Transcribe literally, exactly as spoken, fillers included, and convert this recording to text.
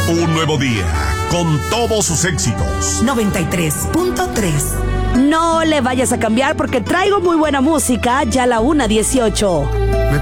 Un nuevo día, con todos sus éxitos. noventa y tres punto tres. No le vayas a cambiar porque traigo muy buena música, ya la una dieciocho.